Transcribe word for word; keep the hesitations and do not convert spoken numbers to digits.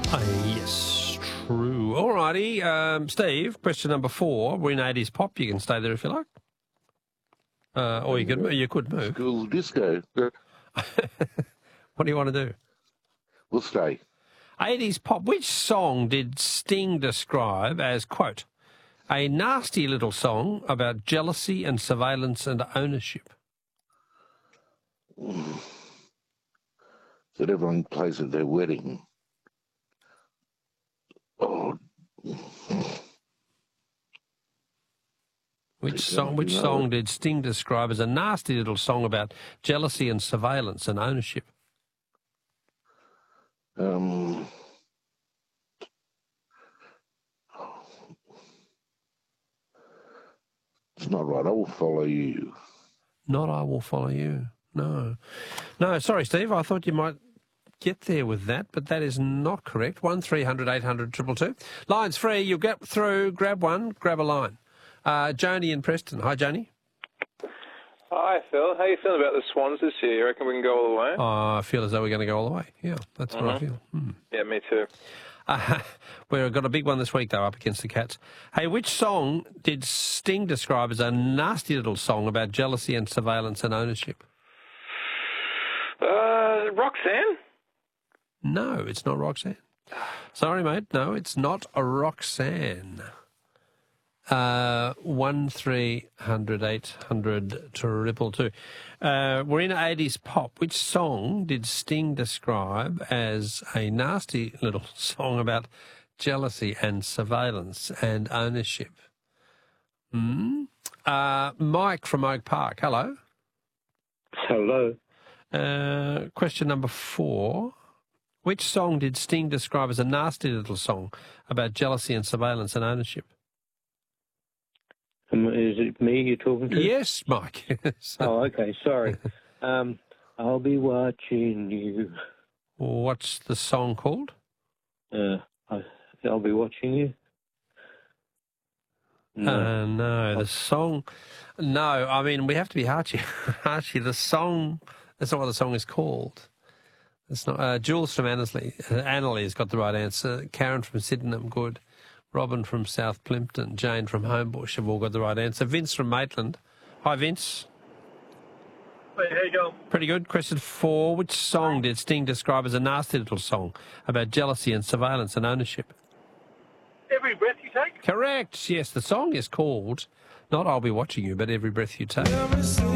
Uh, yes, true. All righty. Um, Steve, question number four. We're in eighties pop. You can stay there if you like. Uh, or you could, you could move. School disco. What do you want to do? We'll stay. eighties pop. Which song did Sting describe as, quote, a nasty little song about jealousy and surveillance and ownership? That everyone plays at their wedding. Oh. Which song, which song did Sting describe as a nasty little song about jealousy and surveillance and ownership? Um, it's not right. I will follow you. Not I Will Follow You. No. No, sorry, Steve. I thought you might get there with that, but that is not correct. one three hundred eight hundred two two two. Line's free. You'll get through. Grab one. Grab a line. Uh, Joni in Preston. Hi, Joni. Hi, Phil. How are you feeling about the Swans this year? You reckon we can go all the way? Oh, I feel as though we're going to go all the way. Yeah, that's mm-hmm. what I feel. Hmm. Yeah, me too. Uh, we've got a big one this week, though, up against the Cats. Hey, which song did Sting describe as a nasty little song about jealousy and surveillance and ownership? Uh, Roxanne? No, it's not Roxanne. Sorry, mate. No, it's not a Roxanne. Uh, one three hundred eight hundred triple two. Uh, we're in eighties pop. Which song did Sting describe as a nasty little song about jealousy and surveillance and ownership? Hmm? Uh, Mike from Oak Park. Hello. Hello. Uh, question number four. Which song did Sting describe as a nasty little song about jealousy and surveillance and ownership? Um, is it me you're talking to? Yes, Mike. So, oh, okay. Sorry. um, I'll be watching you. what's the song called? Uh, I, I'll be watching you. No. Uh, no, the song... No, I mean, we have to be Archie. Archie, the song... That's not what the song is called. It's not. Uh, Jules from Annesley. Uh, Annerley has got the right answer. Karen from Sydenham, good. Robin from South Plimpton. Jane from Homebush have all got the right answer. Vince from Maitland. Hi, Vince. Hey, how you going? Pretty good. Question four. Which song did Sting describe as a nasty little song about jealousy and surveillance and ownership? Every Breath You Take? Correct. Yes, the song is called, not I'll Be Watching You, but Every Breath You Take.